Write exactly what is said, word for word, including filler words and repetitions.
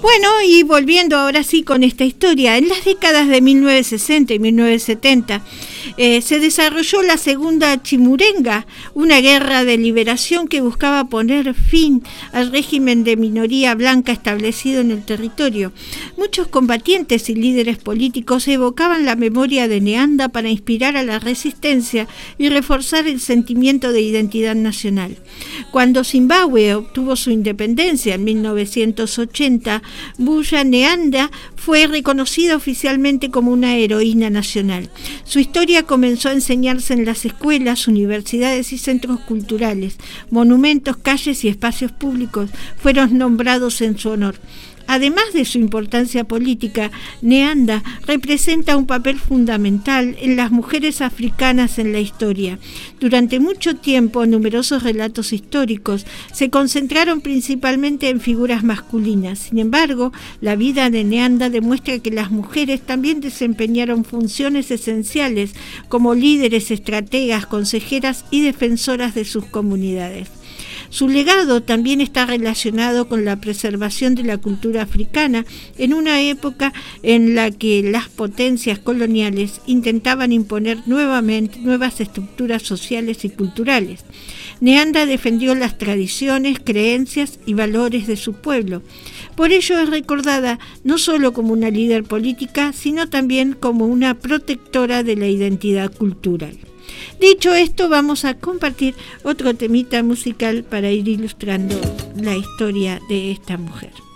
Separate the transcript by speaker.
Speaker 1: Bueno, y volviendo ahora sí con esta historia, en las décadas de mil novecientos sesenta y mil novecientos setenta eh, se desarrolló la Segunda Chimurenga, una guerra de liberación que buscaba poner fin al régimen de minoría blanca establecido en el territorio. Muchos combatientes y líderes políticos evocaban la memoria de Neanda para inspirar a la resistencia y reforzar el sentimiento de identidad nacional. Cuando Zimbabue obtuvo su independencia en mil novecientos ochenta, Buya Neanda fue reconocida oficialmente como una heroína nacional. Su historia comenzó a enseñarse en las escuelas, universidades y centros culturales. Monumentos, calles y espacios públicos fueron nombrados en su honor. Además de su importancia política, Neanda representa un papel fundamental en las mujeres africanas en la historia. Durante mucho tiempo, numerosos relatos históricos se concentraron principalmente en figuras masculinas. Sin embargo, la vida de Neanda demuestra que las mujeres también desempeñaron funciones esenciales como líderes, estrategas, consejeras y defensoras de sus comunidades. Su legado también está relacionado con la preservación de la cultura africana en una época en la que las potencias coloniales intentaban imponer nuevamente nuevas estructuras sociales y culturales. Neanda defendió las tradiciones, creencias y valores de su pueblo. Por ello es recordada no solo como una líder política, sino también como una protectora de la identidad cultural. Dicho esto, vamos a compartir otro temita musical para ir ilustrando la historia de esta mujer.